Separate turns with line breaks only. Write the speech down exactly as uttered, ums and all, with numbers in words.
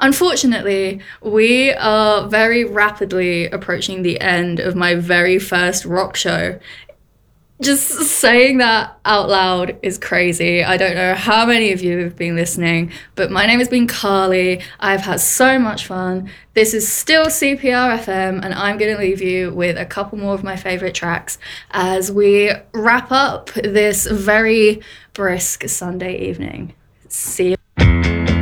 Unfortunately, we are very rapidly approaching the end of my very first rock show. Just saying that out loud is crazy. I don't know how many of you have been listening, but my name has been Carly. I've had so much fun. This is still C P R F M, and I'm going to leave you with a couple more of my favourite tracks as we wrap up this very brisk Sunday evening. See you.